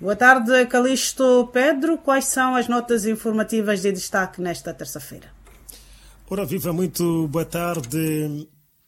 Boa tarde, Calixto Pedro. Quais são as notas informativas de destaque nesta terça-feira? Ora viva, muito boa tarde,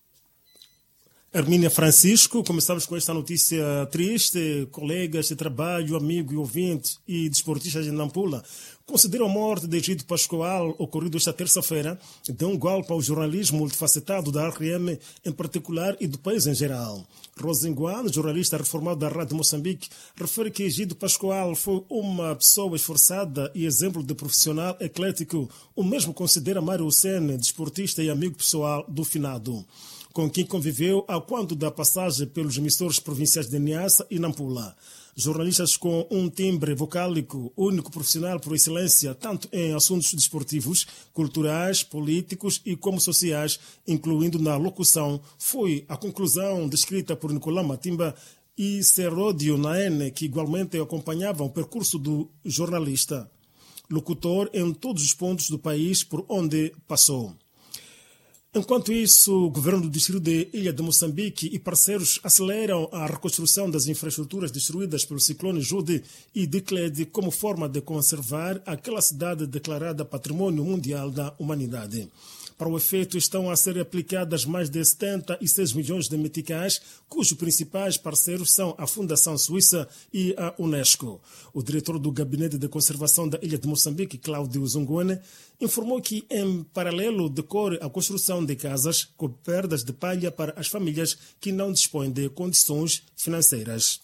Hermínia Francisco. Começamos com esta notícia triste. Colegas de trabalho, amigo e ouvinte e desportistas de Nampula consideram a morte de Egídio Pascoal, ocorrido esta terça-feira, de um golpe ao jornalismo multifacetado da RM em particular e do país em geral. Rosenguan, jornalista reformado da Rádio Moçambique, refere que Egídio Pascoal foi uma pessoa esforçada e exemplo de profissional eclético. O mesmo considera Mário Hussein, desportista e amigo pessoal do finado, com quem conviveu a quanto da passagem pelos emissores provinciais de Niassa e Nampula. Jornalistas com um timbre vocálico único, profissional por excelência, tanto em assuntos desportivos, culturais, políticos e como sociais, incluindo na locução, foi a conclusão descrita por Nicolás Matimba e Seródio Naene, que igualmente acompanhavam o percurso do jornalista, locutor em todos os pontos do país por onde passou. Enquanto isso, o governo do distrito de Ilha de Moçambique e parceiros aceleram a reconstrução das infraestruturas destruídas pelo ciclone Jude e Diclede como forma de conservar aquela cidade declarada Patrimônio Mundial da Humanidade. Para o efeito, estão a ser aplicadas mais de 76 milhões de meticais, cujos principais parceiros são a Fundação Suíça e a Unesco. O diretor do Gabinete de Conservação da Ilha de Moçambique, Cláudio Zungone, informou que, em paralelo, decorre a construção de casas com perdas de palha para as famílias que não dispõem de condições financeiras.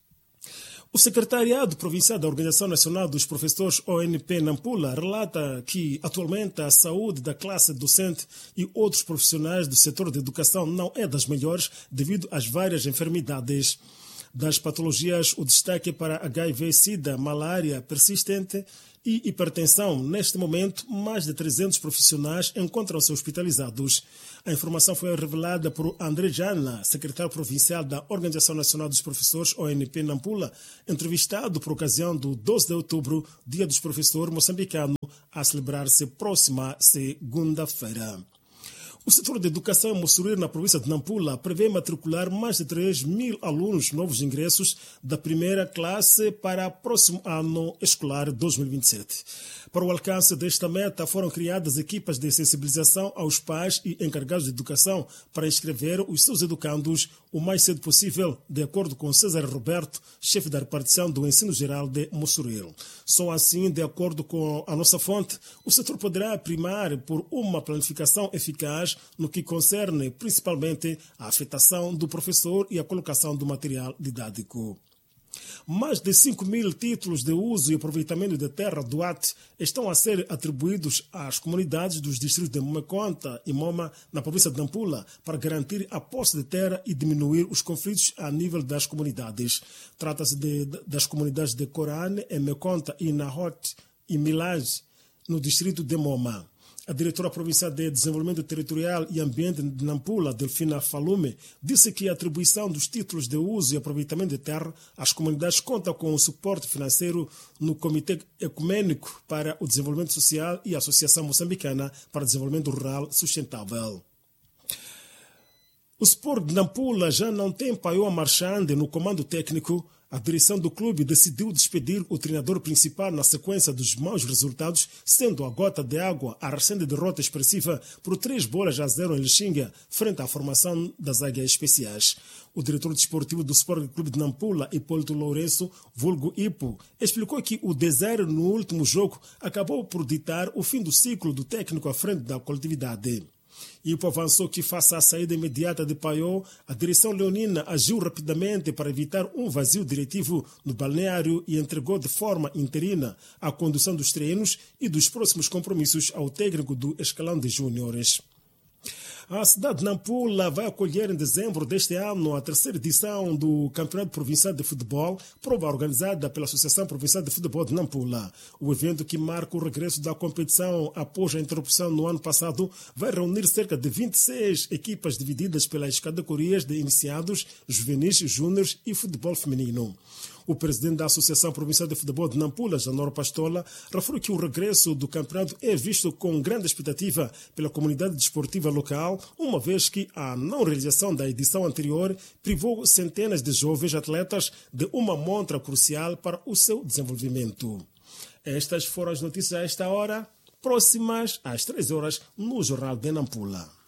O Secretariado Provincial da Organização Nacional dos Professores ONP Nampula relata que, atualmente, a saúde da classe docente e outros profissionais do setor de educação não é das melhores devido às várias enfermidades. Das patologias, o destaque é para HIV-Sida, malária persistente e hipertensão. Neste momento, mais de 300 profissionais encontram-se hospitalizados. A informação foi revelada por André Jana, secretário provincial da Organização Nacional dos Professores, ONP Nampula, entrevistado por ocasião do 12 de outubro, Dia dos Professores moçambicano, a celebrar-se próxima segunda-feira. O setor de educação em Mossoril, na província de Nampula, prevê matricular mais de 3.000 alunos novos ingressos da primeira classe para o próximo ano escolar 2027. Para o alcance desta meta, foram criadas equipas de sensibilização aos pais e encarregados de educação para inscrever os seus educandos o mais cedo possível, de acordo com César Roberto, chefe da repartição do Ensino Geral de Mossoril. Só assim, de acordo com a nossa fonte, o setor poderá primar por uma planificação eficaz no que concerne principalmente a afetação do professor e a colocação do material didático. Mais de 5.000 títulos de uso e aproveitamento de terra do AT estão a ser atribuídos às comunidades dos distritos de Momeconta e Moma, na província de Nampula, para garantir a posse de terra e diminuir os conflitos a nível das comunidades. Trata-se das comunidades de Corane, Meconta e Nahot e Milage, no distrito de Moma. A diretora provincial de Desenvolvimento Territorial e Ambiente de Nampula, Delfina Falume, disse que a atribuição dos títulos de uso e aproveitamento de terra às comunidades conta com o suporte financeiro no Comitê Ecumênico para o Desenvolvimento Social e a Associação Moçambicana para o Desenvolvimento Rural Sustentável. O Sport de Nampula já não tem Paiô Marchande no comando técnico. A direção do clube decidiu despedir o treinador principal na sequência dos maus resultados, sendo a gota de água a recente derrota expressiva por 3-0 em Lixinga, frente à formação das Águias Especiais. O diretor desportivo do Sport Clube de Nampula, Hipólito Lourenço, vulgo Ipo, explicou que o 0 no último jogo acabou por ditar o fim do ciclo do técnico à frente da coletividade. Ipo avançou que, face à saída imediata de Paiô, a direção leonina agiu rapidamente para evitar um vazio diretivo no balneário e entregou de forma interina a condução dos treinos e dos próximos compromissos ao técnico do escalão de júniores. A cidade de Nampula vai acolher em dezembro deste ano a terceira edição do Campeonato Provincial de Futebol, prova organizada pela Associação Provincial de Futebol de Nampula. O evento, que marca o regresso da competição após a interrupção no ano passado, vai reunir cerca de 26 equipas divididas pelas categorias de iniciados, juvenis, júniores e futebol feminino. O presidente da Associação Provincial de Futebol de Nampula, Janor Pastola, referiu que o regresso do campeonato é visto com grande expectativa pela comunidade desportiva local, uma vez que a não realização da edição anterior privou centenas de jovens atletas de uma montra crucial para o seu desenvolvimento. Estas foram as notícias a esta hora, próximas às 3 horas no Jornal de Nampula.